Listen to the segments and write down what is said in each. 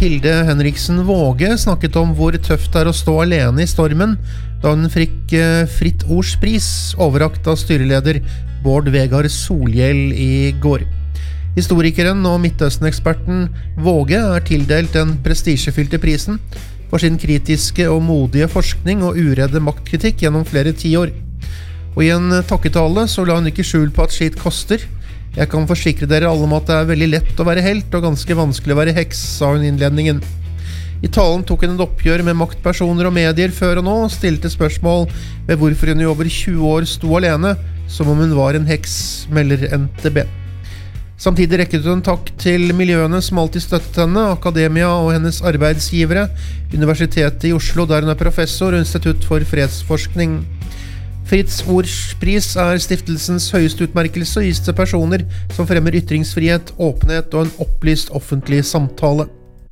Hilde Henriksen Våge snakket om hvor tøft det å stå alene i stormen da hun fikk Fritt Ords pris overrakt av styreleder Bård Vegar Solhjell i går. Historikeren og Midtøsten-eksperten Våge tildelt den prestisjefylte prisen for sin kritiske og modige forskning og uredde maktkritikk gjennom flere tiår. Og i en takketale så la hun ikke skjul på at skitt koster. Jeg kan forsikre dere alle om at det veldig lett å være helt og ganske vanskelig å være heks, sa hun i innledningen. I talen tok hun et oppgjør med maktpersoner og medier før og nå, og stilte spørsmål ved hvorfor hun i over 20 år sto alene, som om hun var en heks, melder NTB. Samtidig rekket hun takk til miljøene som alltid støttet henne, akademia og hennes arbeidsgivere, Universitetet i Oslo, der hun professor og Institutt for fredsforskning. Fritt Ords pris stiftelsens høyeste utmerkelse og gis til personer som fremmer ytringsfrihet, åpenhet og en opplyst offentlig samtale.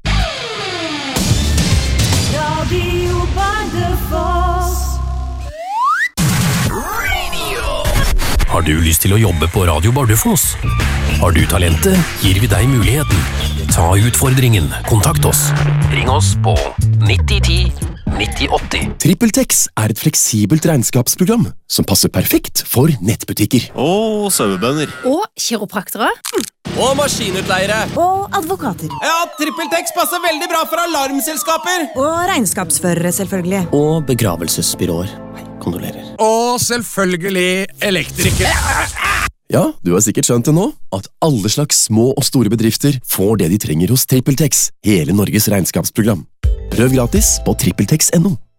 Radio Bardufoss. Har du lyst til å jobbe på Radio Bardufoss? Har du talentet, gir vi deg muligheten. Ta utfordringen, kontakt oss. Ring oss på 9010 9080. TrippelTex et fleksibelt regnskapsprogram som passer perfekt for nettbutikker. Og sauebønder. Og kiropraktere. Og maskinutleiere. Og advokater. Ja, TrippelTex passer veldig bra for alarmselskaper. Og regnskapsførere, selvfølgelig. Og begravelsesbyråer. Kondolerer. Og selvfølgelig elektrikere. Ja, du har sikkert skjønt det nå, at alle slags små og store bedrifter får det de trenger hos TrippelTex, hele Norges regnskapsprogram. Prøv gratis på trippeltex.no.